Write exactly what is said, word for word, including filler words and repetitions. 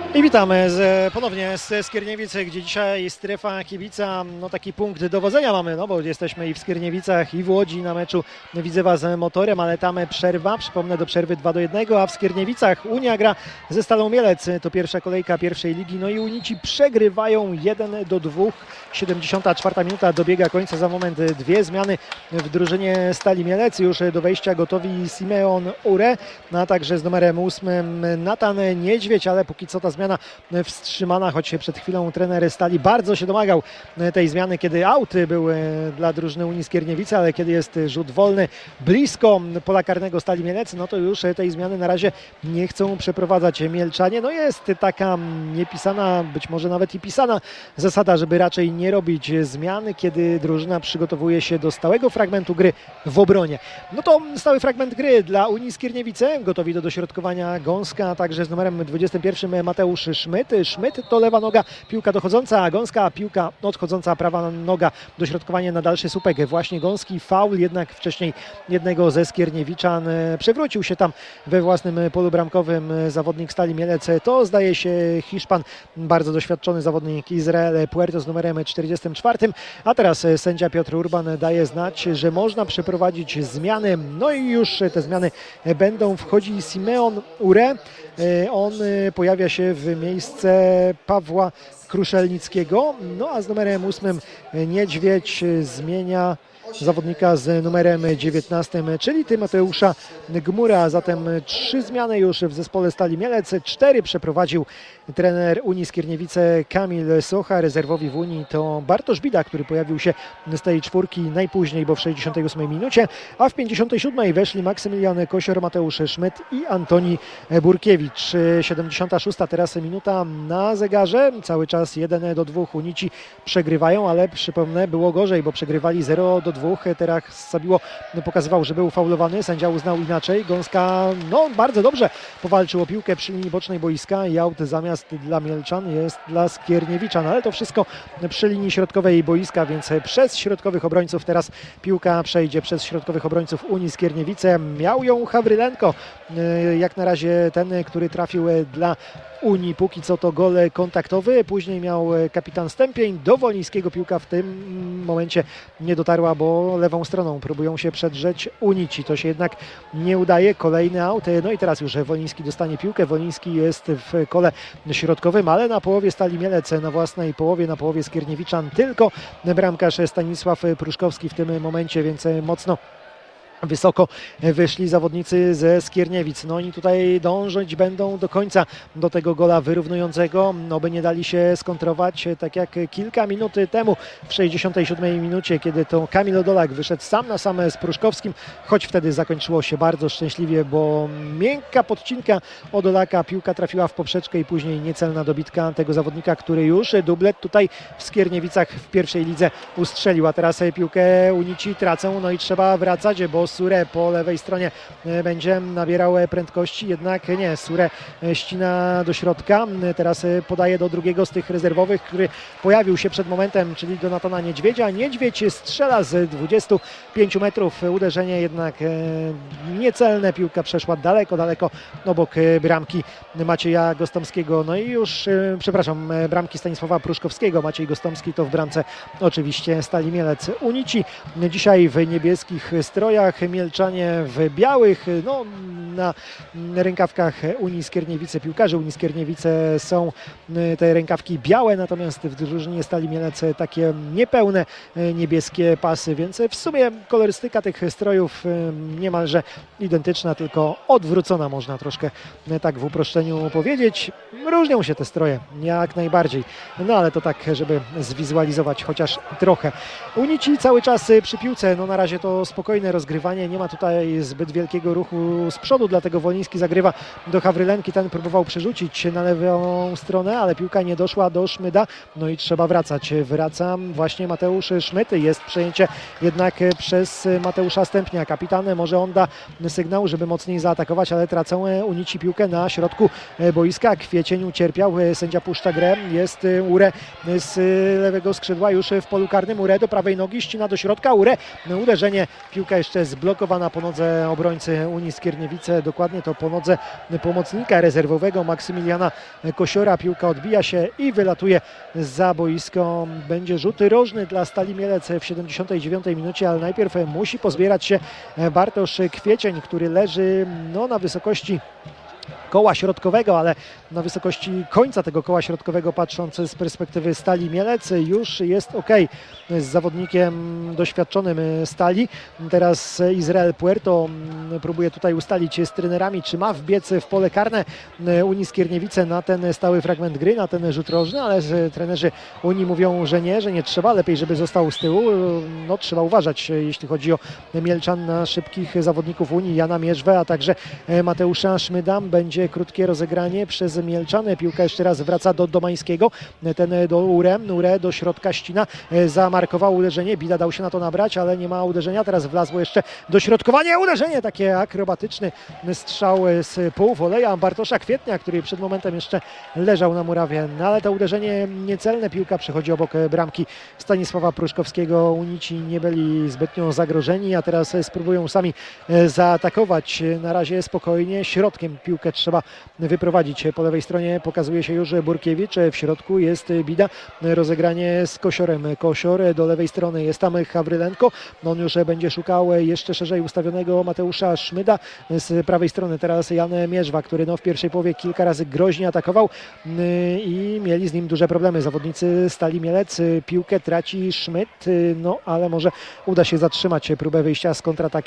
I witamy z, ponownie z Skierniewic, gdzie dzisiaj strefa kibica, no taki punkt dowodzenia mamy, no bo jesteśmy i w Skierniewicach, i w Łodzi na meczu Widzewa z Motorem, ale tam przerwa, przypomnę, do przerwy dwa do jednego, a w Skierniewicach Unia gra ze Stalą Mielec, to pierwsza kolejka pierwszej ligi, no i Unici przegrywają jeden do dwóch, siedemdziesiąta czwarta minuta dobiega końca, za moment dwie zmiany w drużynie Stali Mielec, już do wejścia gotowi Simeon Ure, no a także z numerem ósmym Natan Niedźwiedź, ale póki co ta zmiana wstrzymana, choć przed chwilą trener Stali bardzo się domagał tej zmiany, kiedy aut był dla drużyny Unii Skierniewice, ale kiedy jest rzut wolny blisko pola karnego Stali Mielec, no to już tej zmiany na razie nie chcą przeprowadzać Mielczanie. No jest taka niepisana, być może nawet i pisana zasada, żeby raczej nie robić zmiany, kiedy drużyna przygotowuje się do stałego fragmentu gry w obronie. No to stały fragment gry dla Unii Skierniewice, gotowi do dośrodkowania Gąska, także z numerem dwudziestym pierwszym Mateusz Szmyt. Szmyt to lewa noga, piłka dochodząca, a Gąska piłka odchodząca, prawa noga, dośrodkowanie na dalszy słupek. Właśnie Gąski, faul, jednak wcześniej jednego ze Skierniewiczan przewrócił się tam we własnym polu bramkowym zawodnik Stali Mielec. To zdaje się Hiszpan, bardzo doświadczony zawodnik Izrael Puerto z numerem czterdziestym czwartym. A teraz sędzia Piotr Urban daje znać, że można przeprowadzić zmiany. No i już te zmiany będą. Wchodzi Simeon Ure. On pojawia się w miejsce Pawła Kruszelnickiego, no a z numerem ósmym Niedźwiedź zmienia zawodnika z numerem dziewiętnastym, czyli Tymoteusza Gmura. Zatem trzy zmiany już w zespole Stali Mielec, cztery przeprowadził trener Unii Skierniewice Kamil Socha. Rezerwowi w Unii to Bartosz Bida, który pojawił się z tej czwórki najpóźniej, bo w sześćdziesiątej ósmej minucie, a w pięćdziesiątej siódmej weszli Maksymilian Kosior, Mateusz Szmyt i Antoni Burkiewicz. siedemdziesiąta szósta teraz minuta na zegarze, cały czas jeden do dwóch. Unici przegrywają, ale przypomnę, było gorzej, bo przegrywali zero do dwóch. Teraz Sabiło pokazywał, że był faulowany, sędzia uznał inaczej. Gąska no bardzo dobrze powalczył o piłkę przy linii bocznej boiska i aut zamiast dla Mielczan jest dla Skierniewiczan, ale to wszystko przy linii środkowej boiska, więc przez środkowych obrońców teraz piłka przejdzie przez środkowych obrońców Unii Skierniewice. Miał ją Hawrylenko, jak na razie ten, który trafił dla Unii. Póki co to gol kontaktowy, później miał kapitan Stępień. Do Wolińskiego piłka w tym momencie nie dotarła, bo lewą stroną próbują się przedrzeć Unici. To się jednak nie udaje. Kolejny aut. No i teraz już Woliński dostanie piłkę. Woliński jest w kole środkowym, ale na połowie Stali Mielec, na własnej połowie, na połowie Skierniewiczan tylko bramkarz Stanisław Pruszkowski w tym momencie, więc mocno wysoko wyszli zawodnicy ze Skierniewic. No i tutaj dążyć będą do końca do tego gola wyrównującego, no by nie dali się skontrować, tak jak kilka minut temu w sześćdziesiątej siódmej minucie, kiedy to Kamil Odolak wyszedł sam na sam z Pruszkowskim, choć wtedy zakończyło się bardzo szczęśliwie, bo miękka podcinka Odolaka, piłka trafiła w poprzeczkę i później niecelna dobitka tego zawodnika, który już dublet tutaj w Skierniewicach w pierwszej lidze ustrzelił, a teraz piłkę Unici tracą, no i trzeba wracać, bo Sure po lewej stronie będzie nabierał prędkości, jednak nie, Sure ścina do środka, teraz podaje do drugiego z tych rezerwowych, który pojawił się przed momentem, czyli do Natana Niedźwiedzia. Niedźwiedź strzela z dwudziestu pięciu metrów, uderzenie jednak niecelne, piłka przeszła daleko, daleko obok bramki Macieja Gostomskiego, no i już, przepraszam, bramki Stanisława Pruszkowskiego. Maciej Gostomski to w bramce oczywiście Stali Mielec. Unici dzisiaj w niebieskich strojach, Mielczanie w białych, no na rękawkach Unii Skierniewice, piłkarzy Unii Skierniewice są te rękawki białe, natomiast w drużynie Stali Mielec takie niepełne niebieskie pasy, więc w sumie kolorystyka tych strojów niemalże identyczna, tylko odwrócona, można troszkę tak w uproszczeniu powiedzieć. Różnią się te stroje, jak najbardziej, no ale to tak, żeby zwizualizować chociaż trochę. Unici cały czas przy piłce, no na razie to spokojne rozgrywanie, nie ma tutaj zbyt wielkiego ruchu z przodu, dlatego Woliński zagrywa do Hawrylenki, ten próbował przerzucić na lewą stronę, ale piłka nie doszła do Szmyda, no i trzeba wracać. Wraca właśnie Mateusz Szmyt, jest przejęcie jednak przez Mateusza Stępnia. Kapitan, może on da sygnał, żeby mocniej zaatakować, ale tracą Unici piłkę na środku boiska. Kwiecień ucierpiał, sędzia puszcza grę, jest Ure z lewego skrzydła już w polu karnym, Ure do prawej nogi, ścina do środka, Ure, uderzenie, piłka jeszcze z jest blokowana po nodze obrońcy Unii Skierniewice, dokładnie to po nodze pomocnika rezerwowego Maksymiliana Kosiora. Piłka odbija się i wylatuje za boisko. Będzie rzut rożny dla Stali Mielec w siedemdziesiątej dziewiątej minucie, ale najpierw musi pozbierać się Bartosz Kwiecień, który leży no, na wysokości koła środkowego, ale na wysokości końca tego koła środkowego, patrząc z perspektywy Stali Mielec, już jest ok z zawodnikiem doświadczonym Stali. Teraz Izrael Puerto próbuje tutaj ustalić z trenerami, czy ma wbiec w pole karne Unii Skierniewice na ten stały fragment gry, na ten rzut rożny, ale trenerzy Unii mówią, że nie, że nie trzeba, lepiej żeby został z tyłu. No trzeba uważać, jeśli chodzi o Mielczan, na szybkich zawodników Unii, Jana Mierzwę, a także Mateusza Szmyda. Będzie krótkie rozegranie przez Mielczan. Piłka jeszcze raz wraca do Domańskiego. Ten do Ure. Ure do środka ścina. Zamarkował uderzenie. Bida dał się na to nabrać, ale nie ma uderzenia. Teraz wlazło jeszcze dośrodkowanie. Uderzenie takie akrobatyczny strzał z półwoleja Bartosza Kwietnia, który przed momentem jeszcze leżał na murawie. No, ale to uderzenie niecelne. Piłka przechodzi obok bramki Stanisława Pruszkowskiego. Unici nie byli zbytnio zagrożeni, a teraz spróbują sami zaatakować. Na razie spokojnie. Środkiem piłkę trzeba wyprowadzić. Po lewej stronie pokazuje się już Burkiewicz, w środku jest Bida, rozegranie z Kosiorem. Kosior do lewej strony, jest tam Hawrylenko, on już będzie szukał jeszcze szerzej ustawionego Mateusza Szmyda. Z prawej strony teraz Jan Mierzwa, który no w pierwszej połowie kilka razy groźnie atakował i mieli z nim duże problemy zawodnicy Stali Mielec. Piłkę traci Szmyd, no ale może uda się zatrzymać próbę wyjścia z kontratakiem